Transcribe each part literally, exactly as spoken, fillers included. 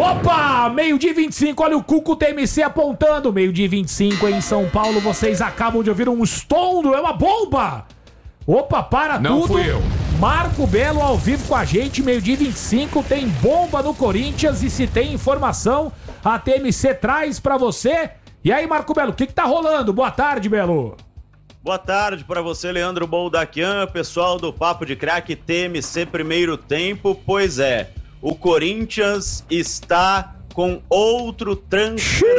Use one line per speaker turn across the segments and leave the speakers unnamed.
Opa, meio-dia e vinte e cinco, olha o Cuco T M C apontando. Meio-dia e vinte e cinco em São Paulo, vocês acabam de ouvir um estrondo, é uma bomba. Opa, para
Não
tudo.
fui eu.
Marco Belo ao vivo com a gente, meio-dia e vinte e cinco, tem bomba no Corinthians e se tem informação, a T M C traz pra você. E aí, Marco Belo, o que que tá rolando? Boa tarde, Belo.
Boa tarde para você, Leandro Boldaquian, pessoal do Papo de Craque T M C Primeiro Tempo. Pois é, o Corinthians está com outro transfer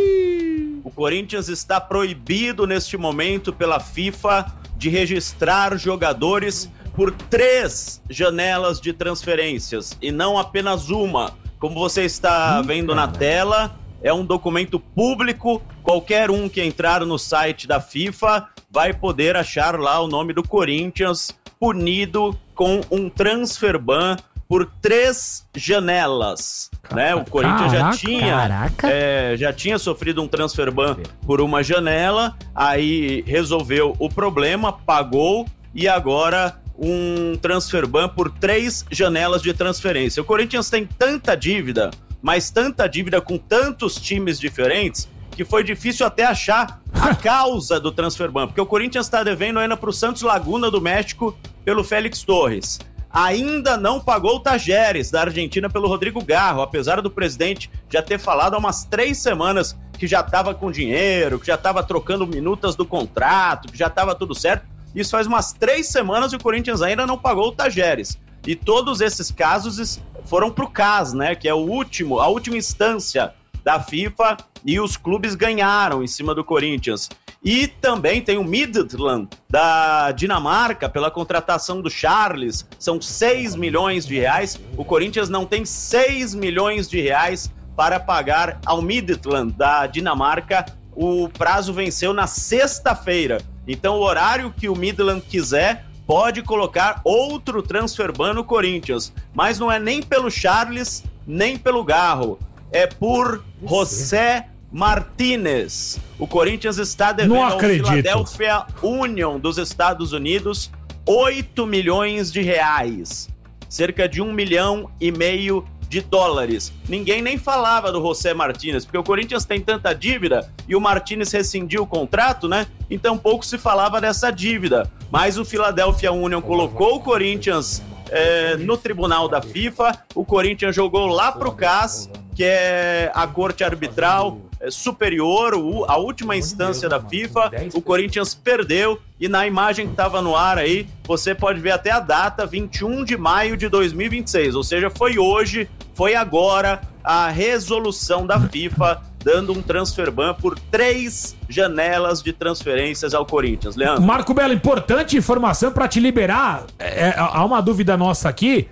ban. O Corinthians está proibido neste momento pela FIFA de registrar jogadores por três janelas de transferências e não apenas uma. Como você está vendo na tela, é um documento público, qualquer um que entrar no site da FIFA vai poder achar lá o nome do Corinthians punido com um transfer ban por três janelas, né? O Corinthians
Caraca,
já tinha, é, já tinha sofrido um transfer ban por uma janela, aí resolveu o problema, pagou e agora um transfer ban por três janelas de transferência. O Corinthians tem tanta dívida, mas tanta dívida com tantos times diferentes, que foi difícil até achar a causa do transfer ban, porque o Corinthians está devendo ainda para o Santos Laguna do México pelo Félix Torres. Ainda não pagou o Tajeres da Argentina pelo Rodrigo Garro, apesar do presidente já ter falado há umas três semanas que já estava com dinheiro, que já estava trocando minutas do contrato, que já estava tudo certo. Isso faz umas três semanas e o Corinthians ainda não pagou o Tajeres. E todos esses casos foram pro C A S, né, que é o último, a última instância da FIFA, e os clubes ganharam em cima do Corinthians. E também tem o Midtjylland da Dinamarca pela contratação do Charles, são seis milhões de reais. O Corinthians não tem seis milhões de reais para pagar ao Midtjylland da Dinamarca. O prazo venceu na sexta-feira. Então o horário que o Midtjylland quiser pode colocar outro transfer ban no Corinthians. Mas não é nem pelo Charles, nem pelo Garro. É por José Martínez. O Corinthians está devendo ao Philadelphia Union dos Estados Unidos oito milhões de reais. Cerca de um milhão e meio de dólares. Ninguém nem falava do José Martínez, porque o Corinthians tem tanta dívida e o Martínez rescindiu o contrato, né? Então pouco se falava dessa dívida. Mas o Philadelphia Union colocou o Corinthians é, no tribunal da FIFA. O Corinthians jogou lá pro C A S, que é a corte arbitral superior, a última instância da FIFA. O Corinthians perdeu e na imagem que estava no ar aí, você pode ver até a data, vinte e um de maio de dois mil e vinte e seis, ou seja, foi hoje, foi agora a resolução da FIFA dando um transfer ban por três janelas de transferências ao Corinthians. Leandro.
Marco Belo, importante informação para te liberar, é, é, há uma dúvida nossa aqui.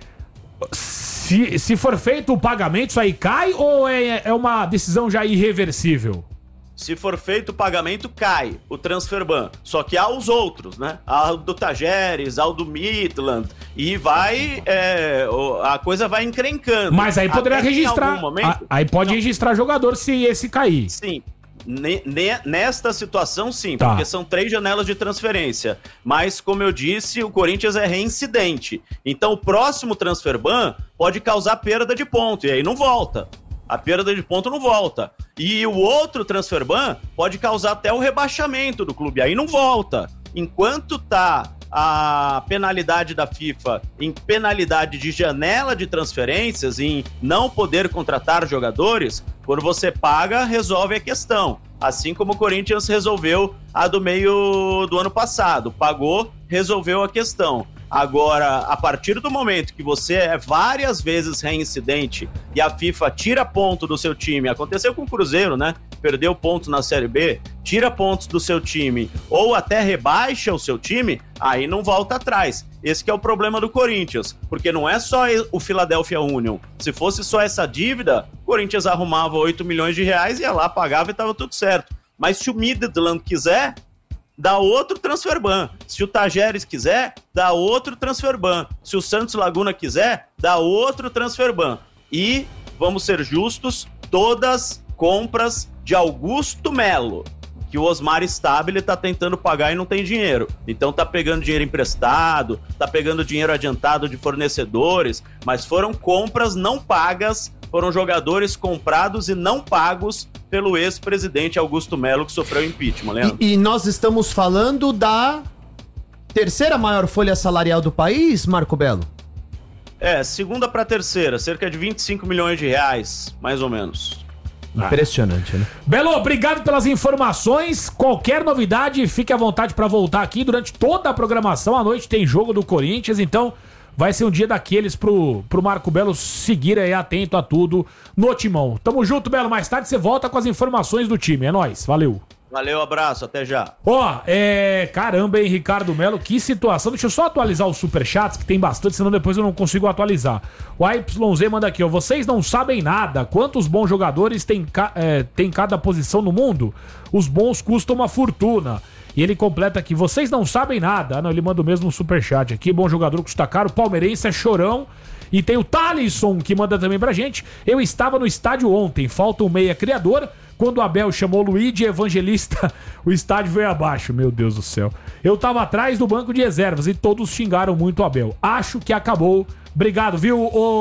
Se, se for feito o pagamento, isso aí cai ou é, é uma decisão já irreversível?
Se for feito o pagamento, cai o transfer ban. Só que há os outros, né? Há o do Tajeres, há o do Midtjylland. E vai... É, a coisa vai encrencando.
Mas aí poderia Até registrar. Momento, aí pode não. registrar jogador se esse cair.
Sim. Ne, ne, nesta situação, sim,
tá.
Porque são três janelas de transferência. Mas, como eu disse, o Corinthians é reincidente. Então, o próximo transfer ban pode causar perda de ponto. E aí não volta. A perda de ponto não volta. E o outro transfer ban pode causar até o rebaixamento do clube. Aí não volta. Enquanto tá a penalidade da FIFA em penalidade de janela de transferências, em não poder contratar jogadores, quando você paga, resolve a questão. Assim como o Corinthians resolveu a do meio do ano passado. Pagou, resolveu a questão. Agora, a partir do momento que você é várias vezes reincidente e a FIFA tira ponto do seu time, aconteceu com o Cruzeiro, né? Perdeu ponto na Série B, tira pontos do seu time ou até rebaixa o seu time, aí não volta atrás. Esse que é o problema do Corinthians, porque não é só o Philadelphia Union. Se fosse só essa dívida, o Corinthians arrumava oito milhões de reais, ia lá, pagava e tava tudo certo. Mas se o Midtjylland quiser, dá outro transfer ban. Se o Tajeres quiser, dá outro transfer ban. Se o Santos Laguna quiser, dá outro transfer ban. E, vamos ser justos, todas compras de Augusto Melo, que o Osmar Stabile tá tentando pagar e não tem dinheiro. Então tá pegando dinheiro emprestado, tá pegando dinheiro adiantado de fornecedores, mas foram compras não pagas foram jogadores comprados e não pagos pelo ex-presidente Augusto Melo, que sofreu impeachment, Leandro.
E, e nós estamos falando da terceira maior folha salarial do país, Marco Belo?
É, segunda para terceira, cerca de vinte e cinco milhões de reais, mais ou menos.
Impressionante, né?
Belo, obrigado pelas informações. Qualquer novidade, fique à vontade para voltar aqui durante toda a programação. À noite tem jogo do Corinthians, então vai ser um dia daqueles pro, pro Marco Belo seguir aí atento a tudo no Timão. Tamo junto, Belo. Mais tarde você volta com as informações do time. É nóis. Valeu.
Valeu, abraço, até já.
Ó, é... Caramba, hein, Ricardo Melo, que situação. Deixa eu só atualizar os superchats, que tem bastante, senão depois eu não consigo atualizar. O A Y Z manda aqui, ó. Vocês não sabem nada. Quantos bons jogadores tem, ca... é, tem cada posição no mundo? Os bons custam uma fortuna. E ele completa aqui, vocês não sabem nada. Ah, não, ele manda o mesmo superchat aqui. Bom jogador, custa caro. Palmeirense é chorão. E tem o Thalisson, que manda também pra gente. Eu estava no estádio ontem. Falta um meia criador. Quando o Abel chamou o Luiz de evangelista, o estádio veio abaixo. Meu Deus do céu. Eu tava atrás do banco de reservas e todos xingaram muito o Abel. Acho que acabou. Obrigado, viu,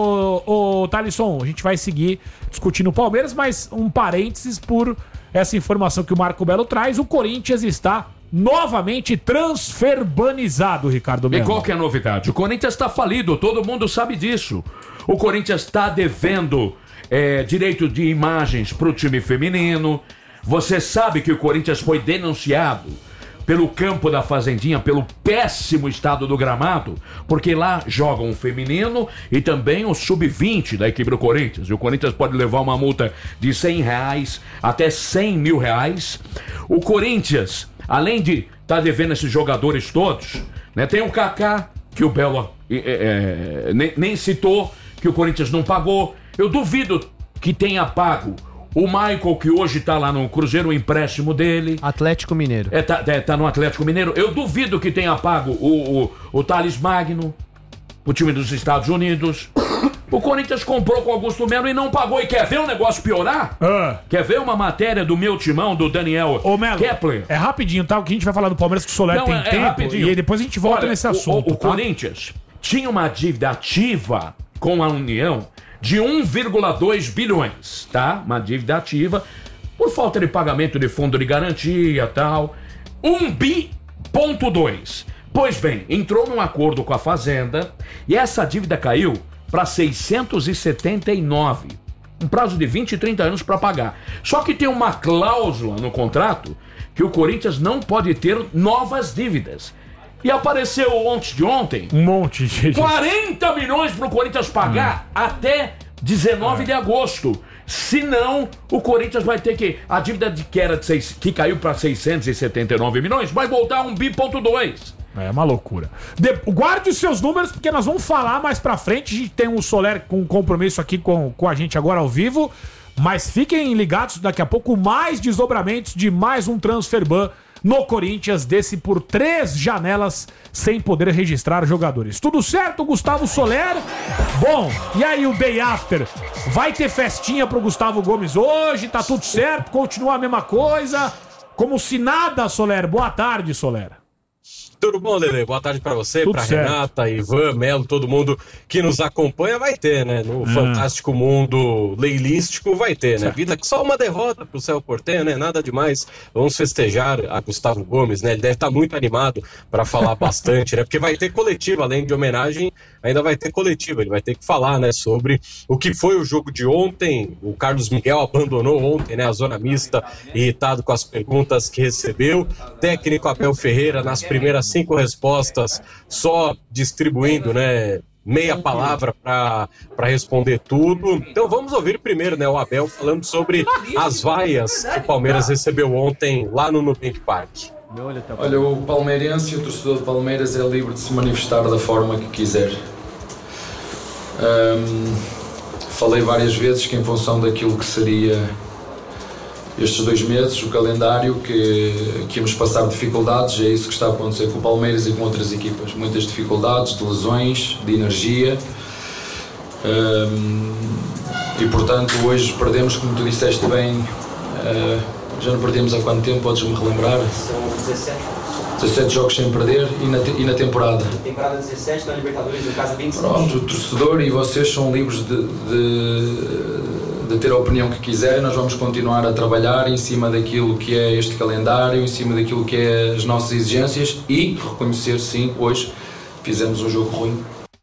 ô, ô Thalisson? A gente vai seguir discutindo o Palmeiras, mas um parênteses por essa informação que o Marco Belo traz. O Corinthians está novamente transferbanizado, Ricardo Melo.
E qual que é a novidade? O Corinthians está falido, todo mundo sabe disso. O Corinthians está devendo é, direito de imagens para o time feminino. Você sabe que o Corinthians foi denunciado pelo campo da Fazendinha, pelo péssimo estado do gramado, porque lá jogam o feminino e também o sub vinte da equipe do Corinthians. E o Corinthians pode levar uma multa de cem reais até cem mil reais. O Corinthians, além de estar tá devendo esses jogadores todos, né, tem o Kaká, que o Belo é, é, nem, nem citou, que o Corinthians não pagou. Eu duvido que tenha pago o Michael, que hoje tá lá no Cruzeiro, o empréstimo dele.
Atlético Mineiro.
É, tá, é, tá no Atlético Mineiro. Eu duvido que tenha pago o, o, o Thales Magno, o time dos Estados Unidos. O Corinthians comprou com o Augusto Melo e não pagou. E quer ver o negócio piorar?
Ah.
Quer ver uma matéria do meu timão, do Daniel
Ô, Melo,
Kepler?
É rapidinho, tá? O que a gente vai falar do Palmeiras, que o Soler
Não,
tem
é,
tempo.
é rapidinho.
E aí depois a gente volta
Olha,
nesse
o,
assunto.
O, o
tá?
Corinthians tinha uma dívida ativa com a União de um vírgula dois bilhões, tá? Uma dívida ativa, por falta de pagamento de fundo de garantia e tal. um bi ponto dois. Pois bem, entrou num acordo com a Fazenda e essa dívida caiu para seiscentos e setenta e nove. Um prazo de vinte, trinta anos para pagar. Só que tem uma cláusula no contrato que o Corinthians não pode ter novas dívidas. E apareceu ontem de ontem
Um monte de gente.
quarenta milhões pro Corinthians pagar hum. até dezenove é. de agosto. Senão, o Corinthians vai ter que... A dívida de que, era de seis, que caiu para seiscentos e setenta e nove milhões vai voltar a um bi ponto dois.
É uma loucura. De... Guarde os seus números, porque nós vamos falar mais pra frente. A gente tem um Soler com um compromisso aqui com, com a gente agora ao vivo. Mas fiquem ligados, daqui a pouco mais desdobramentos de mais um Transferban no Corinthians, desse por três janelas sem poder registrar jogadores. Tudo certo, Gustavo Soler? Bom, e aí o Day After? Vai ter festinha pro Gustavo Gomes hoje? Tá tudo certo? Continua a mesma coisa? Como se nada, Soler. Boa tarde, Soler.
Tudo bom, Lelê? Boa tarde pra você,
Tudo
pra
certo.
Renata, Ivan, Melo, todo mundo que nos acompanha vai ter, né? No ah. fantástico mundo leilístico vai ter, né? Vida que só uma derrota pro Céu Portenho, né? Nada demais. Vamos festejar a Gustavo Gomes, né? Ele deve estar muito animado pra falar bastante, né? Porque vai ter coletiva, além de homenagem, ainda vai ter coletiva. Ele vai ter que falar, né? Sobre o que foi o jogo de ontem. O Carlos Miguel abandonou ontem, né? A zona mista, irritado com as perguntas que recebeu. Técnico Abel Ferreira, nas primeiras cinco respostas, só distribuindo, né, meia palavra para responder tudo. Então vamos ouvir primeiro, né, o Abel falando sobre as vaias que o Palmeiras recebeu ontem lá no Nubank Park.
Olha, o palmeirense e o torcedor do Palmeiras é livre de se manifestar da forma que quiser. Um, falei várias vezes que em função daquilo que seria estes dois meses, o calendário, que, que íamos passar dificuldades, é isso que está a acontecer com o Palmeiras e com outras equipas. Muitas dificuldades, de lesões, de energia. Um, e portanto hoje perdemos, como tu disseste bem, uh, já não perdemos há quanto tempo, podes-me relembrar?
São dezassete.
dezassete jogos sem perder e na, te, e na temporada.
Temporada dezessete, na Libertadores, no caso vinte e cinco.
Pronto, o torcedor e vocês são livres de, de, de ter a opinião que quiserem. Nós vamos continuar a trabalhar em cima daquilo que é este calendário, em cima daquilo que é as nossas exigências e reconhecer, sim, hoje fizemos um jogo ruim.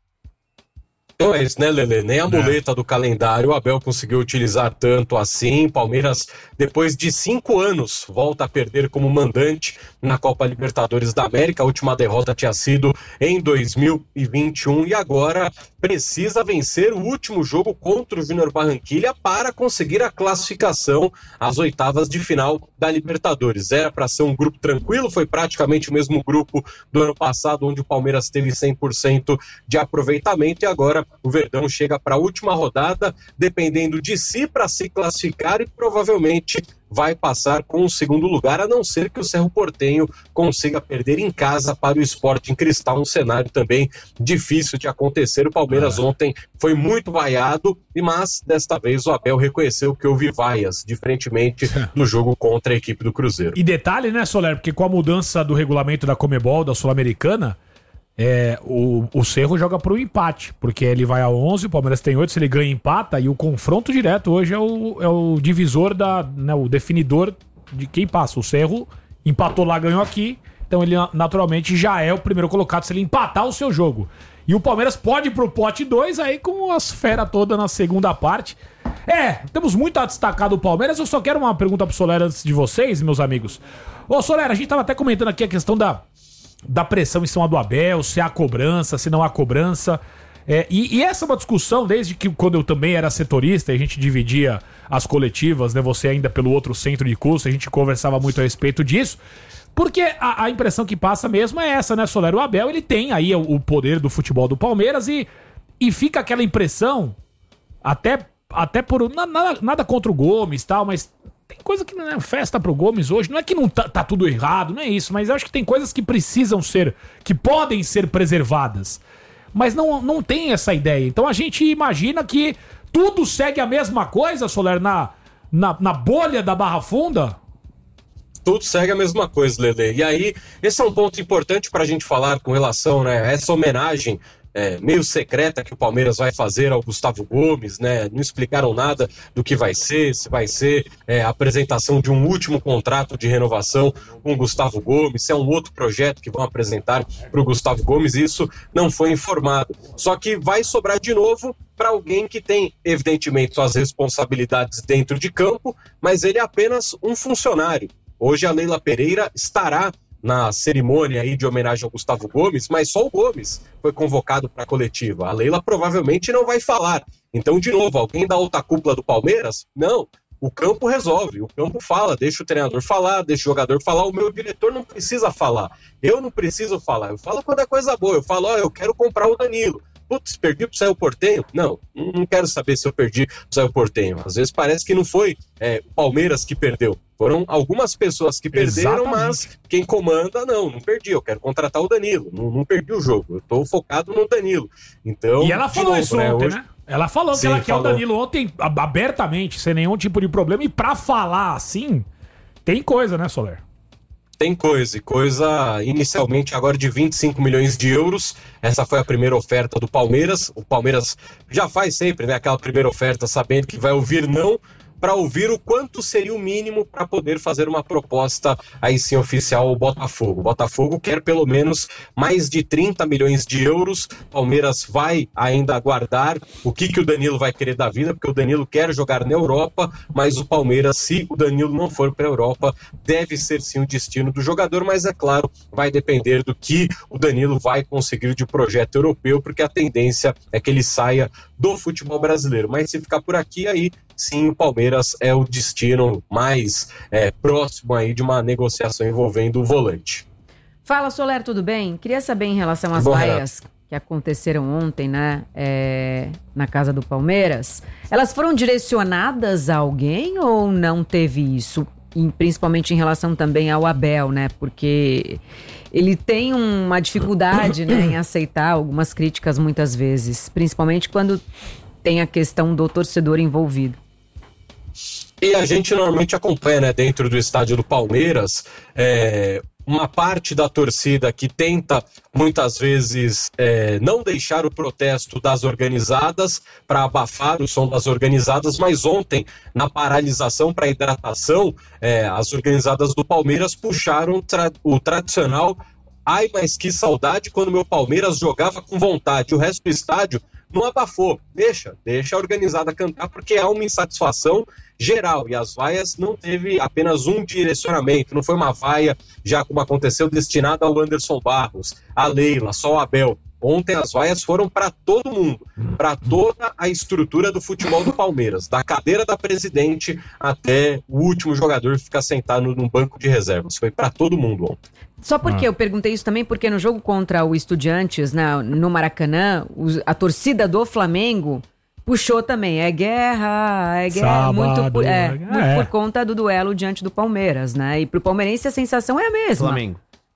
Então é isso, né, Lelê? Nem a muleta do calendário o Abel conseguiu utilizar tanto assim. Palmeiras, depois de cinco anos, volta a perder como mandante na Copa Libertadores da América. A última derrota tinha sido em dois mil e vinte e um e agora precisa vencer o último jogo contra o Júnior Barranquilla para conseguir a classificação às oitavas de final da Libertadores. Era para ser um grupo tranquilo, foi praticamente o mesmo grupo do ano passado, onde o Palmeiras teve cem por cento de aproveitamento, e agora o Verdão chega para a última rodada, dependendo de si para se classificar, e provavelmente vai passar com o segundo lugar, a não ser que o Cerro Porteño consiga perder em casa para o Sporting Cristal, um cenário também difícil de acontecer. O Palmeiras ah. ontem foi muito vaiado, mas desta vez o Abel reconheceu que houve vaias, diferentemente do jogo contra a equipe do Cruzeiro.
E detalhe, né, Soler, porque com a mudança do regulamento da Conmebol, da Sul-Americana, É, o, o Cerro joga pro empate, porque ele vai a onze, o Palmeiras tem oito, se ele ganha, empata, e o confronto direto hoje é o, é o divisor, da, né, o definidor de quem passa. O Cerro empatou lá, ganhou aqui, então ele naturalmente já é o primeiro colocado se ele empatar o seu jogo. E o Palmeiras pode ir pro pote dois aí com as feras todas na segunda parte. É, temos muito a destacar do Palmeiras. Eu só quero uma pergunta pro Soler antes de vocês, meus amigos. Ô Soler, a gente tava até comentando aqui a questão da da pressão em cima do Abel, se há cobrança, se não há cobrança. É, e, e essa é uma discussão desde que quando eu também era setorista, a gente dividia as coletivas, né? Você ainda pelo outro centro de curso, a gente conversava muito a respeito disso. Porque a, a impressão que passa mesmo é essa, né, Soler? O Abel, ele tem aí o, o poder do futebol do Palmeiras e, e fica aquela impressão, até, até por... Nada, nada contra o Gomes e tal, mas... Tem coisa que não é festa pro Gomes hoje. Não é que não tá, tá tudo errado, não é isso. Mas eu acho que tem coisas que precisam ser, que podem ser preservadas. Mas não, não tem essa ideia. Então a gente imagina que tudo segue a mesma coisa, Soler, na, na, na bolha da Barra Funda.
Tudo segue a mesma coisa, Lelê. E aí, esse é um ponto importante pra gente falar com relação, né, a essa homenagem É, meio secreta que o Palmeiras vai fazer ao Gustavo Gomes, né? Não explicaram nada do que vai ser, se vai ser é, a apresentação de um último contrato de renovação com o Gustavo Gomes, se é um outro projeto que vão apresentar para o Gustavo Gomes, isso não foi informado. Só que vai sobrar de novo para alguém que tem, evidentemente, suas responsabilidades dentro de campo, mas ele é apenas um funcionário. Hoje a Leila Pereira estará na cerimônia aí de homenagem ao Gustavo Gomes, mas só o Gomes foi convocado para a coletiva. A Leila provavelmente não vai falar. Então, de novo, alguém da alta cúpula do Palmeiras? Não. O campo resolve, o campo fala, deixa o treinador falar, deixa o jogador falar, o meu diretor não precisa falar. Eu não preciso falar, eu falo quando é coisa boa, eu falo, ó, eu quero comprar o Danilo. Putz, perdi pro Cerro Porteño? Não, não quero saber se eu perdi pro Cerro Porteño. Às vezes parece que não foi é, o Palmeiras que perdeu. Foram algumas pessoas que perderam, exatamente, mas quem comanda, não, não perdi, eu quero contratar o Danilo, não, não perdi o jogo, eu tô focado no Danilo. Então,
e ela falou novo, isso né, ontem, hoje... né? Ela falou Sim, que ela quer falou. o Danilo ontem abertamente, sem nenhum tipo de problema, e pra falar assim, tem coisa, né, Soler?
Tem coisa, e coisa inicialmente agora de vinte e cinco milhões de euros, essa foi a primeira oferta do Palmeiras, o Palmeiras já faz sempre, né, aquela primeira oferta sabendo que vai ouvir não, para ouvir o quanto seria o mínimo para poder fazer uma proposta aí sim oficial ao Botafogo. O Botafogo quer pelo menos mais de trinta milhões de euros. Palmeiras vai ainda aguardar o que, que o Danilo vai querer da vida, porque o Danilo quer jogar na Europa, mas o Palmeiras, se o Danilo não for para a Europa, deve ser sim o destino do jogador, mas é claro, vai depender do que o Danilo vai conseguir de projeto europeu, porque a tendência é que ele saia do futebol brasileiro. Mas se ficar por aqui, aí sim, o Palmeiras é o destino mais é, próximo aí de uma negociação envolvendo o volante.
Fala, Soler, tudo bem? Queria saber em relação às
Bom,
vaias Renato. que aconteceram ontem, né, é, na casa do Palmeiras. Elas foram direcionadas a alguém ou não teve isso? E, principalmente em relação também ao Abel, né, porque ele tem uma dificuldade, né, em aceitar algumas críticas muitas vezes, principalmente quando tem a questão do torcedor envolvido.
E a gente normalmente acompanha, né, dentro do estádio do Palmeiras, é, uma parte da torcida que tenta, muitas vezes, é, não deixar o protesto das organizadas para abafar o som das organizadas, mas ontem, na paralisação para hidratação, é, as organizadas do Palmeiras puxaram tra- o tradicional "ai, mas que saudade quando meu Palmeiras jogava com vontade". O resto do estádio não abafou. Deixa, deixa a organizada cantar, porque há uma insatisfação geral, e as vaias não teve apenas um direcionamento, não foi uma vaia, já como aconteceu, destinada ao Anderson Barros, a Leila, só o Abel. Ontem as vaias foram para todo mundo, para toda a estrutura do futebol do Palmeiras, da cadeira da presidente até o último jogador que fica sentado no banco de reservas. Foi para todo mundo ontem.
Só porque ah. eu perguntei isso também, porque no jogo contra o Estudiantes, na, no Maracanã, os, a torcida do Flamengo puxou também. É guerra, é guerra. Sábado, muito, por, é, é. muito é. por conta do duelo diante do Palmeiras, né? E pro palmeirense a sensação é a mesma.
Flamengo.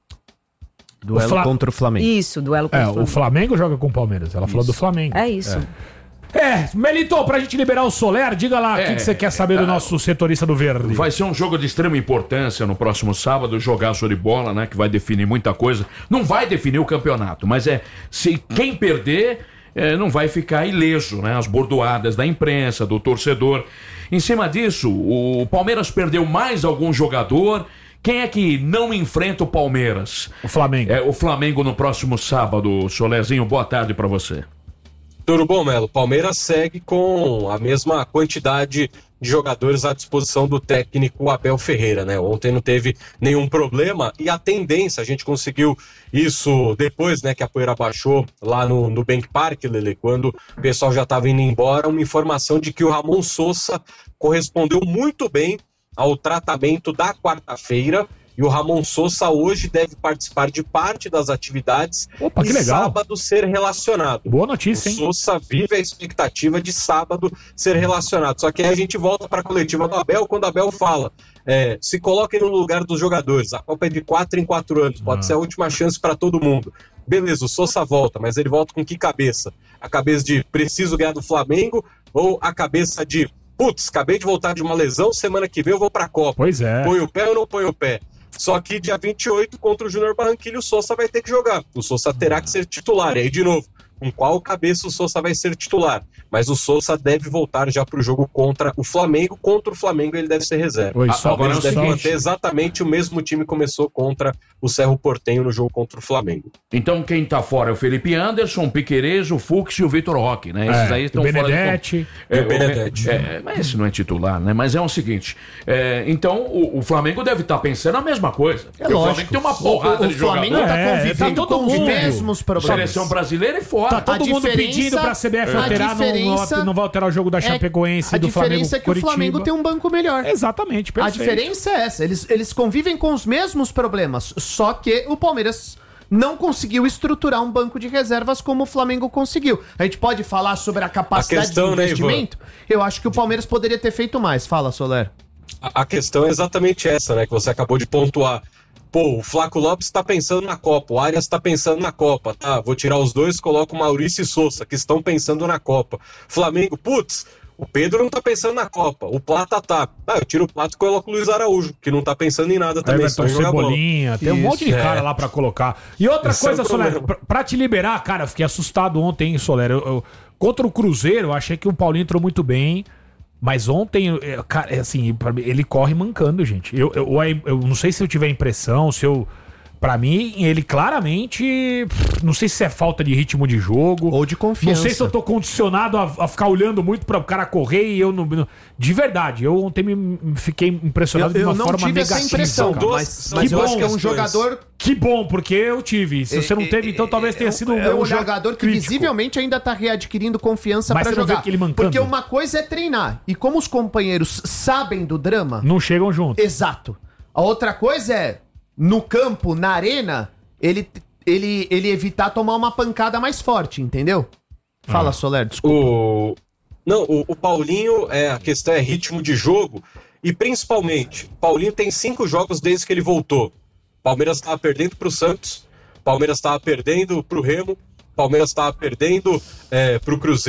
Duelo Fla... contra o Flamengo.
Isso, duelo contra
é,
o Flamengo.
O Flamengo joga com o Palmeiras. Ela isso. falou do Flamengo.
É isso.
É. É, Melito, pra gente liberar o Soler, diga lá o é, que, que você quer saber é, do nosso setorista do Verde.
Vai ser um jogo de extrema importância no próximo sábado, jogaço de bola, né, que vai definir muita coisa. Não vai definir o campeonato, mas é, se quem perder, é, não vai ficar ileso, né, as bordoadas da imprensa, do torcedor. Em cima disso, o Palmeiras perdeu mais algum jogador. Quem é que não enfrenta o Palmeiras?
O Flamengo.
É, o Flamengo no próximo sábado. Solezinho, boa tarde pra você.
Tudo bom, Melo? Palmeiras segue com a mesma quantidade de jogadores à disposição do técnico Abel Ferreira, né? Ontem não teve nenhum problema e a tendência, a gente conseguiu isso depois, né, que a poeira baixou lá no, no Bank Park, Lele, quando o pessoal já estava indo embora, uma informação de que o Ramon Sosa correspondeu muito bem ao tratamento da quarta-feira. E o Ramon Sosa hoje deve participar de parte das atividades.
Opa, que
e
legal.
sábado ser relacionado.
Boa notícia, hein?
O Sosa vive a expectativa de sábado ser relacionado. Só que aí a gente volta para a coletiva do Abel, quando o Abel fala, é, se coloquem no lugar dos jogadores. A Copa é de quatro em quatro anos, pode ah. ser a última chance para todo mundo. Beleza, o Sosa volta, mas ele volta com que cabeça? A cabeça de preciso ganhar do Flamengo ou a cabeça de putz, acabei de voltar de uma lesão, semana que vem eu vou pra Copa.
Pois é.
Põe o pé ou não põe o pé? Só que dia vinte e oito contra o Júnior Barranquilla o Sosa vai ter que jogar. O Sosa terá que ser titular. E aí, de novo, com qual cabeça o Sosa vai ser titular? Mas o Sosa deve voltar já pro jogo contra o Flamengo. Contra o Flamengo ele deve ser reserva.
Oi, só
Agora
ele
ele deve manter exatamente o mesmo time que começou contra o Cerro Porteño no jogo contra o Flamengo.
Então quem tá fora é o Felipe Anderson, o Piquerez, o Fux e o Vitor Roque, né? Esses
é,
aí estão
fora Benedetti.
Do... É, o Benedetti. É, mas esse não é titular, né? Mas é o seguinte, é, então o, o Flamengo deve estar tá pensando a mesma coisa.
É lógico.
O Flamengo tem uma porrada
o, o
de jogadores.
O Flamengo tá
é,
convivendo
tá todo
com
mundo.
os mesmos problemas.
Seleção brasileira e fora.
Tá todo
a
mundo pedindo pra C B F alterar, não, não vai alterar o jogo da Chapecoense
é,
e do Flamengo.
A diferença é que
Curitiba.
O Flamengo tem um banco melhor.
Exatamente, perfeito.
A diferença é essa, eles, eles convivem com os mesmos problemas, só que o Palmeiras não conseguiu estruturar um banco de reservas como o Flamengo conseguiu. A gente pode falar sobre a capacidade a questão, de investimento? Né, eu acho que o Palmeiras poderia ter feito mais. Fala, Soler.
A, a questão é exatamente essa, né, que você acabou de pontuar. Pô, o Flaco Lopes tá pensando na Copa, o Arias tá pensando na Copa, tá? Vou tirar os dois, coloco o Maurício e Sosa, que estão pensando na Copa. Flamengo, putz, o Pedro não tá pensando na Copa, o Plata tá. Ah, eu tiro o Plata e coloco o Luiz Araújo, que não tá pensando em nada também.
Everton Cebolinha, tem um monte de cara é. lá pra colocar. E outra Esse coisa, é Soler, pra, pra te liberar, cara, eu fiquei assustado ontem, hein, Soler. Eu, eu, contra o Cruzeiro, eu achei que o Paulinho entrou muito bem. Mas ontem, cara, assim, ele corre mancando, gente. Eu, eu, eu não sei se eu tive a impressão, se eu... Pra mim, ele claramente... Não sei se é falta de ritmo de jogo.
Ou de confiança.
Não sei se eu tô condicionado a, a ficar olhando muito pra o cara correr e eu não... De verdade, eu ontem me fiquei impressionado
eu,
de uma forma negativa.
Eu não tive essa impressão, cara, mas, mas eu bom, acho que é um jogador...
Que bom, porque eu tive. Se você não teve, então talvez tenha sido um
É um jogador que crítico. visivelmente ainda tá readquirindo confiança mas pra jogar. Que ele porque uma coisa é treinar. E como os companheiros sabem do drama...
Não chegam junto.
Exato. A outra coisa é... No campo, na arena, ele, ele, ele evitar tomar uma pancada mais forte, entendeu? Fala, ah. Soler, desculpa.
O... Não, o, o Paulinho, é, a questão é ritmo de jogo. E principalmente, o Paulinho tem cinco jogos desde que ele voltou. Palmeiras estava perdendo pro Santos, Palmeiras estava perdendo pro Remo, Palmeiras estava perdendo é, pro Cruzeiro,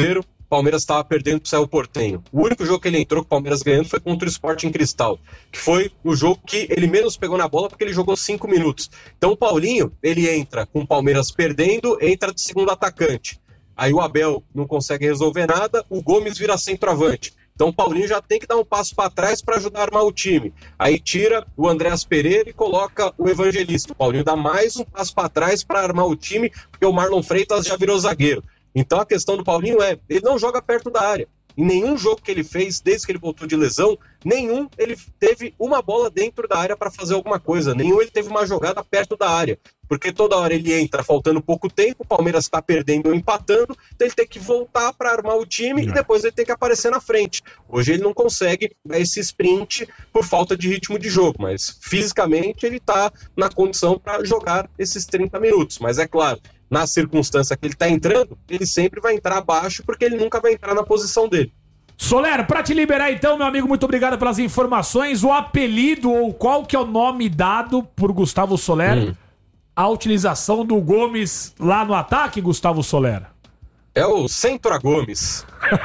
Palmeiras estava perdendo pro Cerro Porteño. O único jogo que ele entrou com o Palmeiras ganhando foi contra o Sporting Cristal, que foi o jogo que ele menos pegou na bola porque ele jogou cinco minutos. Então o Paulinho, ele entra com o Palmeiras perdendo, entra de segundo atacante. Aí o Abel não consegue resolver nada, o Gomes vira centroavante. Então o Paulinho já tem que dar um passo para trás para ajudar a armar o time. Aí tira o Andréas Pereira e coloca o Evangelista. O Paulinho dá mais um passo para trás para armar o time, porque o Marlon Freitas já virou zagueiro. Então a questão do Paulinho é, ele não joga perto da área. Em nenhum jogo que ele fez, desde que ele voltou de lesão, nenhum ele teve uma bola dentro da área para fazer alguma coisa. Nenhum ele teve uma jogada perto da área. Porque toda hora ele entra faltando pouco tempo, o Palmeiras está perdendo ou empatando, então ele tem que voltar para armar o time e depois ele tem que aparecer na frente. Hoje ele não consegue dar esse sprint por falta de ritmo de jogo, mas fisicamente ele está na condição para jogar esses trinta minutos. Mas é claro, na circunstância que ele está entrando, ele sempre vai entrar abaixo porque ele nunca vai entrar na posição dele.
Soler, pra te liberar então, meu amigo, muito obrigado pelas informações. O apelido ou qual que é o nome dado por Gustavo Soler hum. a utilização do Gomes lá no ataque, Gustavo Soler?
É o Centra Gomes.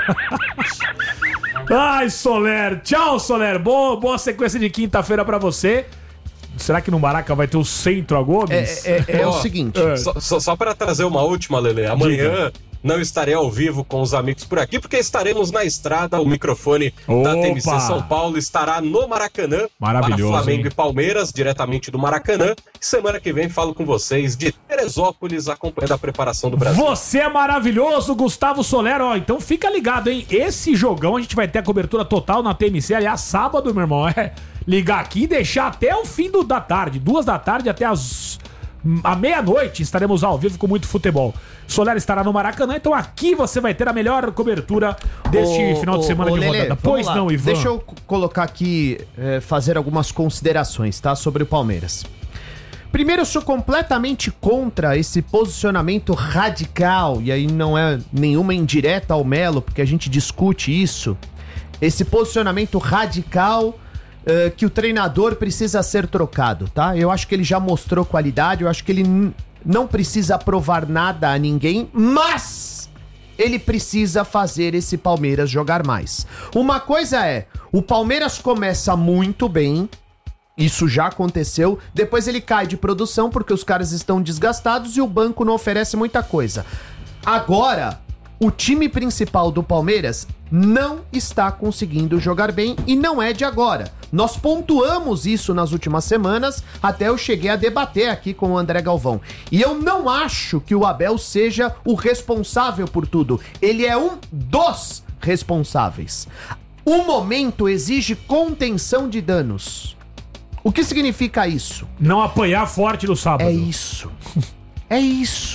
Ai, Soler. Tchau, Soler. Boa, boa sequência de quinta-feira pra você. Será que no Maraca vai ter o Centro a Gomes?
É, é, é, é o seguinte.
É. Só, só, só para trazer uma última, Lelê. Amanhã Diga. não estarei ao vivo com os amigos por aqui, porque estaremos na estrada. O microfone
Opa.
da T M C São Paulo estará no Maracanã.
Maravilhoso,
para Flamengo
hein?
e Palmeiras, diretamente do Maracanã. E semana que vem falo com vocês de Teresópolis, acompanhando a preparação do Brasil.
Você é maravilhoso, Gustavo Soler. Ó, então fica ligado, hein? Esse jogão a gente vai ter a cobertura total na T M C. Aliás, sábado, meu irmão, é ligar aqui e deixar até o fim do, da tarde. Duas da tarde até as... à meia-noite estaremos ao vivo com muito futebol. Soler estará no Maracanã, então aqui você vai ter a melhor cobertura deste ô, final de semana ô, de
Lelê,
rodada. Pois lá. Não, Ivan.
Deixa eu colocar aqui, é, fazer algumas considerações, tá? Sobre o Palmeiras. Primeiro, eu sou completamente contra esse posicionamento radical, e aí não é nenhuma indireta ao Melo, porque a gente discute isso. Esse posicionamento radical... Uh, que o treinador precisa ser trocado, tá? Eu acho que ele já mostrou qualidade, eu acho que ele n- não precisa provar nada a ninguém, mas ele precisa fazer esse Palmeiras jogar mais. Uma coisa é, o Palmeiras começa muito bem, isso já aconteceu, depois ele cai de produção porque os caras estão desgastados e o banco não oferece muita coisa. Agora, o time principal do Palmeiras não está conseguindo jogar bem e não é de agora. Nós pontuamos isso nas últimas semanas, até eu cheguei a debater aqui com o André Galvão. E eu não acho que o Abel seja o responsável por tudo. Ele é um dos responsáveis. O momento exige contenção de danos. O que significa isso?
Não apanhar forte no sábado.
É isso. É isso.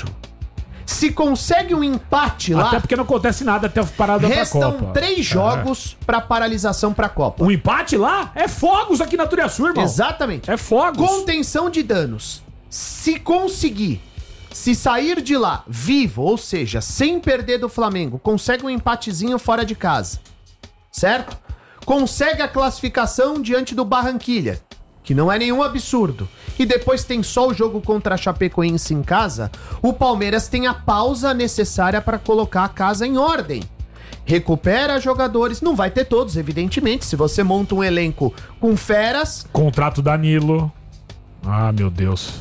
Se consegue um empate lá...
Até porque não acontece nada até a parada pra Copa.
Restam três jogos é. pra paralisação pra Copa.
O empate lá é fogos aqui na Turiaçu, irmão.
Exatamente.
É fogos.
Contenção de danos. Se conseguir, se sair de lá vivo, ou seja, sem perder do Flamengo, consegue um empatezinho fora de casa, certo? Consegue a classificação diante do Barranquilla, que não é nenhum absurdo, e depois tem só o jogo contra a Chapecoense em casa, o Palmeiras tem a pausa necessária para colocar a casa em ordem. Recupera jogadores, não vai ter todos, evidentemente, se você monta um elenco com feras...
Contrato Danilo. Ah, meu Deus.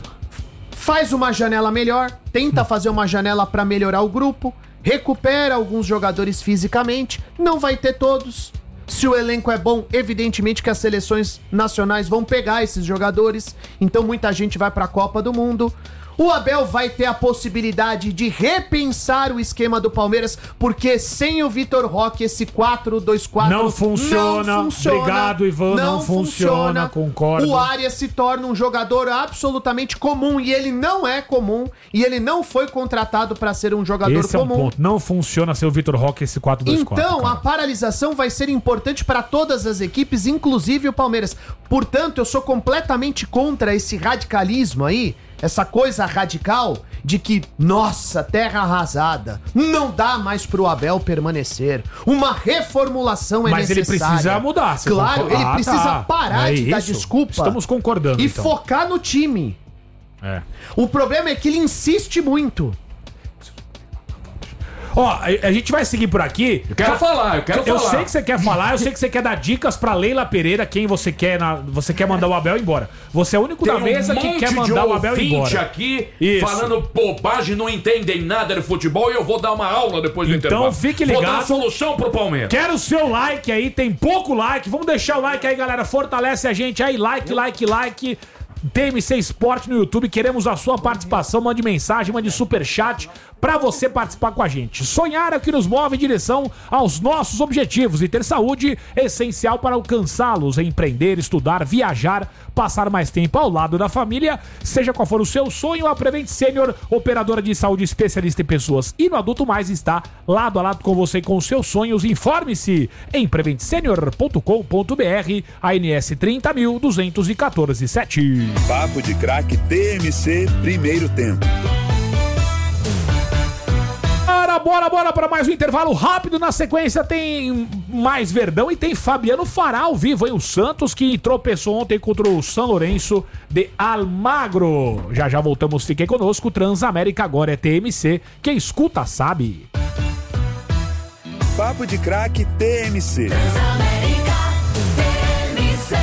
Faz uma janela melhor, tenta fazer uma janela para melhorar o grupo, recupera alguns jogadores fisicamente, não vai ter todos... Se o elenco é bom, evidentemente que as seleções nacionais vão pegar esses jogadores, então muita gente vai para a Copa do Mundo. O Abel vai ter a possibilidade de repensar o esquema do Palmeiras, porque sem o Vitor Roque esse quatro dois quatro
não funciona.
Não funciona.
Obrigado, Ivan. Não, não funciona. funciona. Concordo.
O Arias se torna um jogador absolutamente comum e ele não é comum e ele não foi contratado para ser um jogador
esse
comum. É um ponto.
Não funciona sem o Vitor Roque esse quatro dois quatro.
Então,
cara.
a paralisação vai ser importante para todas as equipes, inclusive o Palmeiras. Portanto, eu sou completamente contra esse radicalismo aí. Essa coisa radical de que, nossa, terra arrasada, não dá mais pro Abel permanecer. Uma reformulação é
Mas
necessária.
Mas ele precisa mudar.
Claro,
concorda?
ele
ah,
precisa
tá.
parar
é
de
isso?
dar desculpa.
Estamos concordando,
E
então.
focar no time.
É.
O problema é que ele insiste muito.
Ó, a, a gente vai seguir por aqui.
Eu quero falar, eu quero
eu
falar.
Eu sei que você quer falar, eu sei que você quer dar dicas pra Leila Pereira, quem você quer, na, você quer mandar o Abel embora. Você é o único
Tem
da mesa
um
que quer mandar o Abel embora.
Aqui
Isso.
falando bobagem, não entendem nada de futebol e eu vou dar uma aula depois do
então,
intervalo.
Então fique ligado.
Vou dar a solução pro Palmeiras.
Quero o seu like aí, tem pouco like. Vamos deixar o like aí, galera. Fortalece a gente aí, like, like, like. T M C Esporte no YouTube, queremos a sua participação, mande mensagem, mande superchat pra você participar com a gente. Sonhar é o que nos move em direção aos nossos objetivos e ter saúde é essencial para alcançá-los, empreender, estudar, viajar, passar mais tempo ao lado da família, seja qual for o seu sonho, a Prevent Senior, operadora de saúde especialista em pessoas e no adulto mais, está lado a lado com você com os seus sonhos. Informe-se em prevent senior ponto com ponto b r, A N S trinta mil duzentos e quatorze sete.
Papo de Craque T M C, primeiro tempo.
Bora, bora, bora para mais um intervalo rápido. Na sequência tem mais Verdão e tem Fabiano Fará ao vivo, hein? O Santos que tropeçou ontem contra o São Lourenço de Almagro. Já já voltamos, fiquem conosco. Transamérica agora é T M C. Quem escuta sabe.
Papo de Craque T M C.
Transamérica T M C.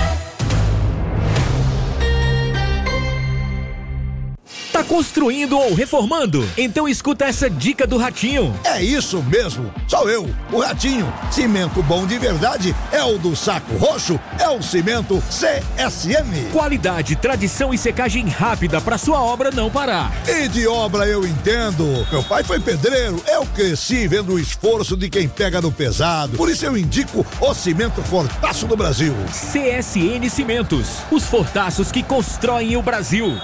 Tá construindo ou reformando? Então escuta essa dica do Ratinho.
É isso mesmo, sou eu, o Ratinho. Cimento bom de verdade é o do Saco Roxo, é o Cimento C S M.
Qualidade, tradição e secagem rápida pra sua obra não parar.
E de obra eu entendo. Meu pai foi pedreiro, eu cresci vendo o esforço de quem pega no pesado. Por isso eu indico o Cimento Fortaço do Brasil.
C S N Cimentos, os fortaços que constroem o Brasil.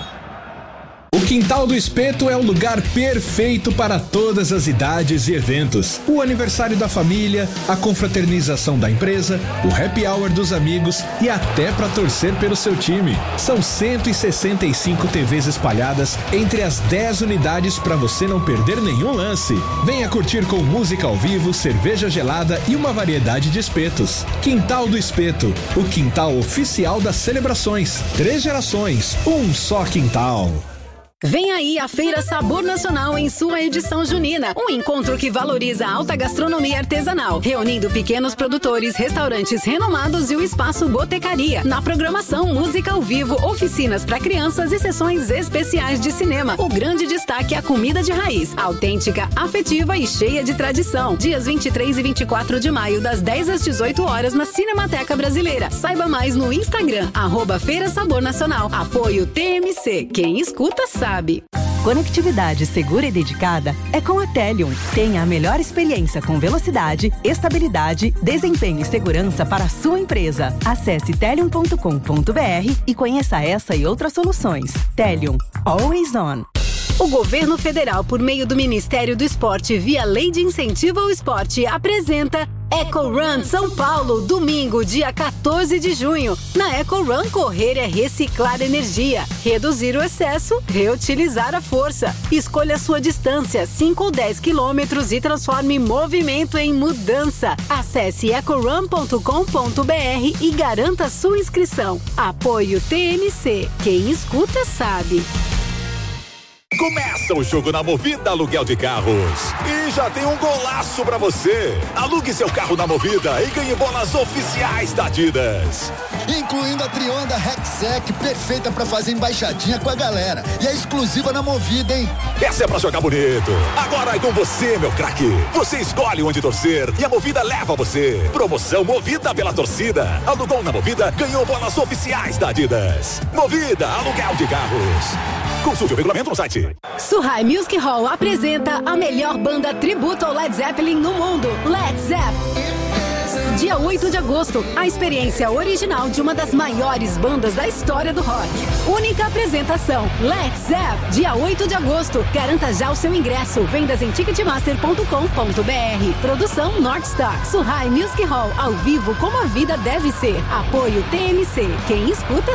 O Quintal do Espeto é o lugar perfeito para todas as idades e eventos. O aniversário da família, a confraternização da empresa, o happy hour dos amigos e até para torcer pelo seu time. São cento e sessenta e cinco T Vs espalhadas entre as dez unidades para você não perder nenhum lance. Venha curtir com música ao vivo, cerveja gelada e uma variedade de espetos. Quintal do Espeto, o quintal oficial das celebrações. Três gerações, um só quintal.
Vem aí a Feira Sabor Nacional em sua edição junina. Um encontro que valoriza a alta gastronomia artesanal, reunindo pequenos produtores, restaurantes renomados e o espaço Botecaria. Na programação, música ao vivo, oficinas para crianças e sessões especiais de cinema. O grande destaque é a comida de raiz, autêntica, afetiva e cheia de tradição. Dias vinte e três e vinte e quatro de maio, das dez às dezoito horas, na Cinemateca Brasileira. Saiba mais no Instagram, arroba Feira Sabor Nacional. Apoio T M C. Quem escuta sabe. Sabe.
Conectividade segura e dedicada é com a Telium. Tenha a melhor experiência com velocidade, estabilidade, desempenho e segurança para a sua empresa. Acesse telium ponto com ponto b r e conheça essa e outras soluções. Telium, always on.
O governo federal, por meio do Ministério do Esporte, via Lei de Incentivo ao Esporte, apresenta Eco Run São Paulo, domingo, dia quatorze de junho. Na Eco Run, correr é reciclar energia, reduzir o excesso, reutilizar a força. Escolha a sua distância, cinco ou dez quilômetros, e transforme movimento em mudança. Acesse eco run ponto com ponto b r e garanta sua inscrição. Apoio T M C. Quem escuta sabe.
Começa o jogo na Movida Aluguel de Carros. E já tem um golaço pra você. Alugue seu carro na Movida e ganhe bolas oficiais da Adidas.
Incluindo a Trionda Rexec, perfeita pra fazer embaixadinha com a galera. E é exclusiva na Movida, hein?
Essa é pra jogar bonito. Agora é com você, meu craque. Você escolhe onde torcer e a Movida leva você. Promoção Movida pela torcida. Alugou na Movida, ganhou bolas oficiais da Adidas. Movida Aluguel de Carros. Consulte o regulamento no site.
Surrai Music Hall apresenta a melhor banda tributo ao Led Zeppelin no mundo, Led Zeppelin. Dia oito de agosto, a experiência original de uma das maiores bandas da história do rock. Única apresentação, Led Zeppelin. Dia oito de agosto, garanta já o seu ingresso. Vendas em ticketmaster ponto com ponto b r. Produção North Star. Surrai Music Hall, ao vivo como a vida deve ser. Apoio T M C. Quem escuta